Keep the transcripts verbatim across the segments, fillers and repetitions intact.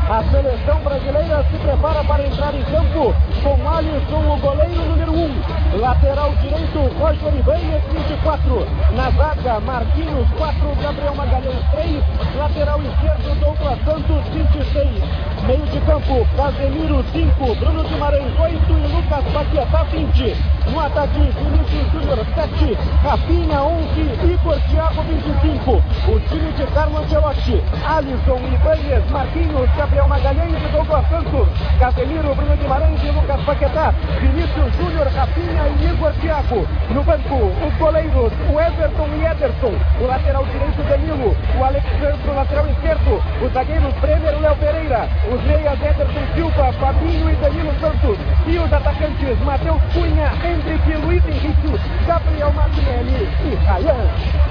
A seleção brasileira se prepara para entrar em campo com Alisson, o goleiro número um. Lateral direito, Roger Ibanez, vinte e quatro. Na zaga, Marquinhos, quatro. Gabriel Magalhães, três. Lateral esquerdo, Douglas Santos, vinte e seis. Meio de campo, Casemiro, cinco. Bruno Guimarães, oito. E Lucas Paquetá, vinte. No ataque, Vinícius Júnior, sete. Rafinha, onze. Igor Thiago, vinte e cinco. O time de Carlo Ancelotti, Alisson, Ibanez, Marquinhos, Gabriel Magalhães e Douglas Santos. Casemiro, Bruno Guimarães e Lucas Paquetá. Vinícius Júnior, Rafinha e Igor Thiago. No banco, os goleiros, o Everton e Ederson. O lateral direito, Danilo. O Alexandre, lateral esquerdo. Os zagueiros, Bremer e Léo Pereira. Os meias, Ederson Silva, Fabinho e Danilo Santos. E os atacantes, Matheus Cunha, Hendrick, Luiz Henrique, Gabriel Martinelli e Ryan.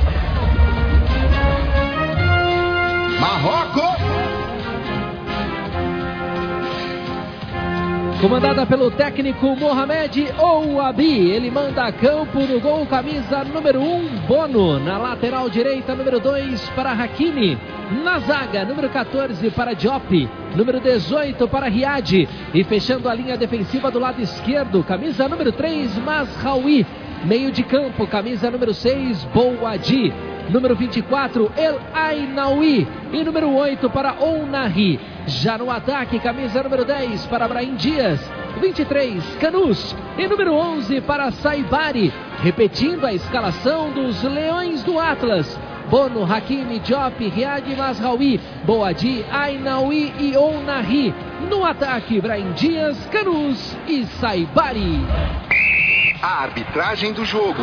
Marrocos! Comandada pelo técnico Mohamed Ouabi, ele manda a campo no gol, camisa número um, Bono. Na lateral direita, número dois para Hakimi. Na zaga, número quatorze para Diop. Número dezoito para Riad. E fechando a linha defensiva do lado esquerdo, camisa número três, Mazraoui. Meio de campo, camisa número seis, Bouadi. Número vinte e quatro, El Ainaoui. E número oito para Ounahi. Já no ataque, camisa número dez para Brahim Dias. vinte e três, Canus. E número onze para Saibari. Repetindo a escalação dos Leões do Atlas. Bono, Hakimi, Diop, Riad, Mazraoui, Bouadi, Ainaoui e Ounahi. No ataque, Brahim Dias, Canus e Saibari. A arbitragem do jogo.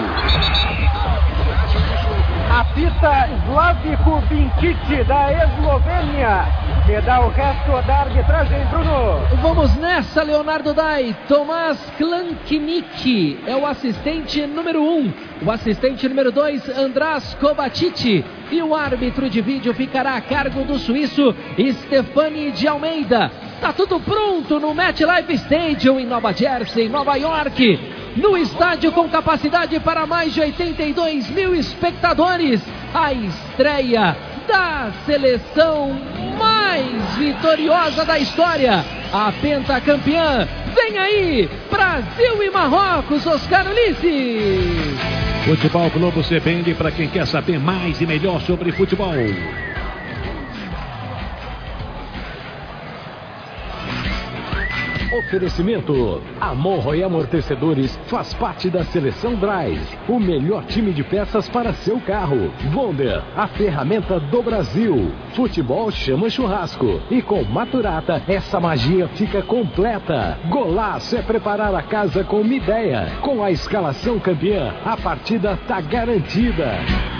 Apita Slavko Vinčić, da Eslovênia, que dá o resto da arbitragem, Bruno. Vamos nessa, Leonardo Dai. Tomás Klanknik é o assistente número um. O assistente número dois, András Kovacic. E o árbitro de vídeo ficará a cargo do suíço Stefani de Almeida. Tá tudo pronto no MetLife Stadium em Nova Jersey, Nova York. No estádio com capacidade para mais de oitenta e dois mil espectadores. A estreia da seleção mais vitoriosa da história. A pentacampeã. Vem aí, Brasil e Marrocos, Oscar Ulisses. Futebol Globo C B N para quem quer saber mais e melhor sobre futebol. Oferecimento: Amorro e Amortecedores faz parte da Seleção Drive, o melhor time de peças para seu carro. Wonder, a ferramenta do Brasil. Futebol chama churrasco. E com Maturata, essa magia fica completa. Golaço é preparar a casa com uma ideia. Com a escalação campeã, a partida tá garantida.